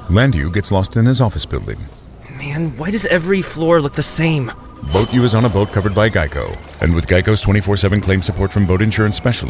Landu gets lost in his office building. Man, why does every floor look the same? Boat U is on a boat covered by Geico. And with Geico's 24/7 claim support from boat insurance specialists,